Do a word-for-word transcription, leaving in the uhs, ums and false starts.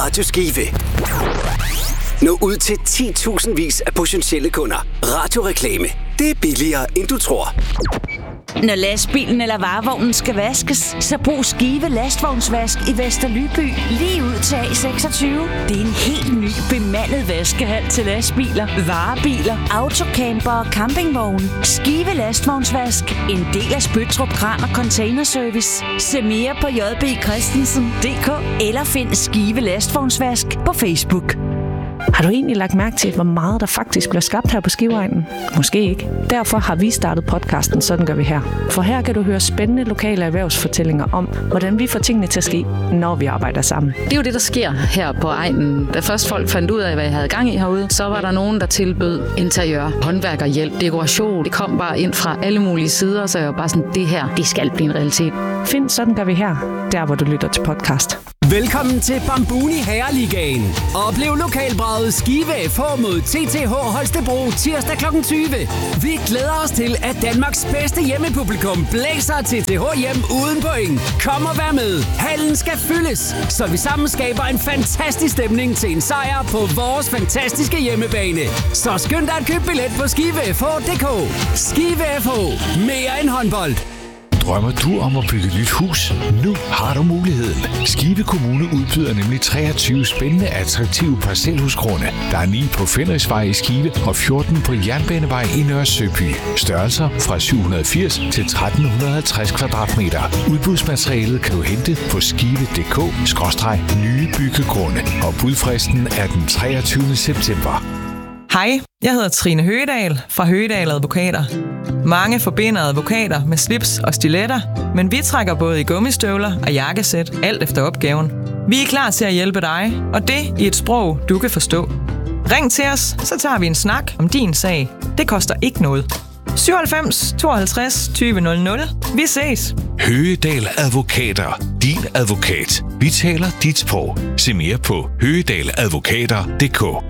Radio Skive. Nå ud til ti tusind vis af potentielle kunder. Radioreklame. Det er billigere, end du tror. Når lastbilen eller varevognen skal vaskes, så brug Skive Lastvognsvask i Vesterlyby lige ud til A seksogtyve. Det er en helt ny bemandet vaskehal til lastbiler, varebiler, autocamper og campingvogne. Skive Lastvognsvask, en del af Spøttrup Kran og Containerservice. Se mere på j b christensen punktum d k eller find Skive Lastvognsvask på Facebook. Har du egentlig lagt mærke til, hvor meget der faktisk bliver skabt her på Skiveegnen? Måske ikke. Derfor har vi startet podcasten Sådan gør vi her. For her kan du høre spændende lokale erhvervsfortællinger om, hvordan vi får tingene til at ske, når vi arbejder sammen. Det er jo det, der sker her på egnen. Da først folk fandt ud af, hvad jeg havde gang i herude, så var der nogen, der tilbød interiør, håndværkerhjælp, dekoration. Det kom bare ind fra alle mulige sider, så jeg var bare sådan, det her, det skal blive en realitet. Find Sådan gør vi her, der hvor du lytter til podcast. Velkommen til Bambuni Herreligaen. Oplev lokalbraget Skive F H mod T T H Holstebro tirsdag klokken tyve. Vi glæder os til, at Danmarks bedste hjemmepublikum blæser T T H hjem uden point. Kom og vær med. Hallen skal fyldes, så vi sammen skaber en fantastisk stemning til en sejr på vores fantastiske hjemmebane. Så skynd dig at købe billet på skive f h punktum d k. Skive F H. Mere end håndbold. Drømmer du om at bygge et nyt hus? Nu har du muligheden. Skive Kommune udbyder nemlig treogtyve spændende, attraktive parcelhusgrunde. Der er ni på Fenriksvej i Skive og fjorten på Jernbanevej i Nørre Søby. Størrelser fra syv hundrede og firs til tretten halvtreds kvadratmeter. Udbudsmaterialet kan du hente på skive punktum d k skråstreg nye byggegrunde. Og budfristen er den treogtyvende september. Hej, jeg hedder Trine Høgedal fra Høgedal Advokater. Mange forbinder advokater med slips og stiletter, men vi trækker både i gummistøvler og jakkesæt, alt efter opgaven. Vi er klar til at hjælpe dig, og det i et sprog, du kan forstå. Ring til os, så tager vi en snak om din sag. Det koster ikke noget. syvoghalvfems tooghalvtreds tyve nul nul. Vi ses. Høgedal Advokater. Din advokat. Vi taler dit sprog. Se mere på høgedaladvokater punktum d k.